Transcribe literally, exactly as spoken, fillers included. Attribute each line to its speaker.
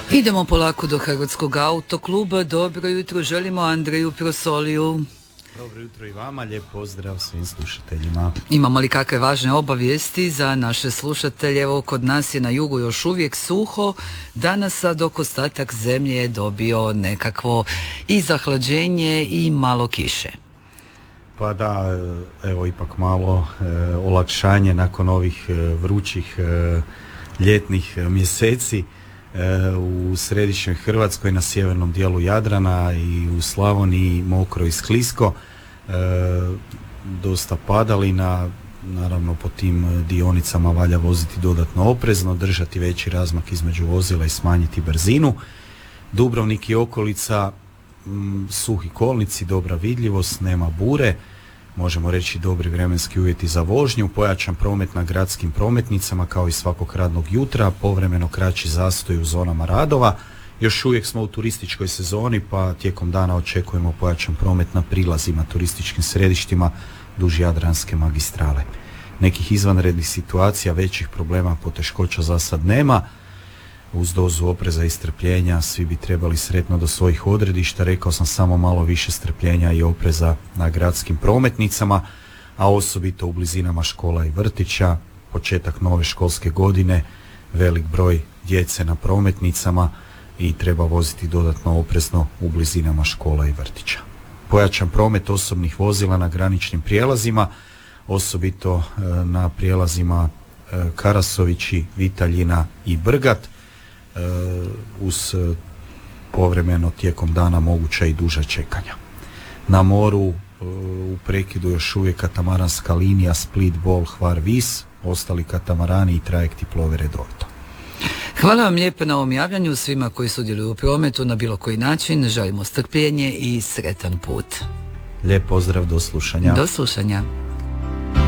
Speaker 1: Idemo polako do Hrvatskog autokluba. Dobro jutro, želimo Andreju Prosoliju.
Speaker 2: Dobro jutro i vama, lijep pozdrav svim slušateljima.
Speaker 1: Imamo li kakve važne obavijesti za naše slušatelje? Evo, kod nas je na jugu još uvijek suho, danas dok ostatak zemlje je dobio nekakvo i zahlađenje i malo kiše.
Speaker 2: Pa da, evo ipak malo e, olakšanje nakon ovih e, vrućih e, ljetnih e, mjeseci. U središnjoj Hrvatskoj, na sjevernom dijelu Jadrana i u Slavoniji mokro i sklisko, e, dosta padalina. Naravno po tim dionicama valja voziti dodatno oprezno, držati veći razmak između vozila i smanjiti brzinu. Dubrovnik i okolica, m, suhi kolnici, dobra vidljivost, nema bure, možemo reći dobri vremenski uvjeti za vožnju, pojačan promet na gradskim prometnicama kao i svakog radnog jutra, povremeno kraći zastoj u zonama radova. Još uvijek smo u turističkoj sezoni, pa tijekom dana očekujemo pojačan promet na prilazima turističkim središtima duž Jadranske magistrale. Nekih izvanrednih situacija, većih problema, poteškoća za sad nema. Uz dozu opreza i strpljenja svi bi trebali sretno do svojih odredišta. Rekao sam, samo malo više strpljenja i opreza na gradskim prometnicama, a osobito u blizinama škola i vrtića. Početak nove školske godine, velik broj djece na prometnicama i treba voziti dodatno oprezno u blizinama škola i vrtića. Pojačan promet osobnih vozila na graničnim prijelazima, osobito e, na prijelazima e, Karasovići, Vitaljina i Brgat, e, uz e, povremeno tijekom dana moguća i duža čekanja. Na moru e, u prekidu još uvijek katamaranska linija Split, Bol, Hvar, Vis, ostali katamarani i trajekti plove redovito.
Speaker 1: Hvala vam lijepo na ovom javljanju. Svima koji sudjeluju u prometu na bilo koji način želimo strpljenje i sretan put.
Speaker 2: Lijep pozdrav, do slušanja.
Speaker 1: Do slušanja.